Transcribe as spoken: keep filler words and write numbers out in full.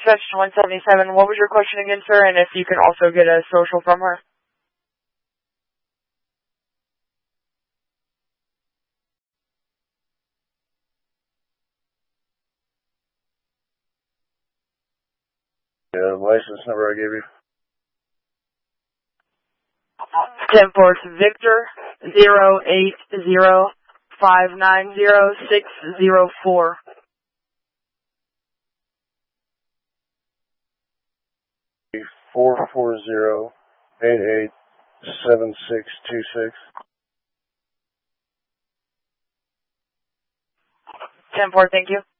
Dispatch one seventy-seven. What was your question again, sir? And if you can also get a social from her. Yeah, the license number I gave you. ten four Victor zero eight zero five nine zero six zero four. Four four zero eight eight seven six two six. ten four, thank you.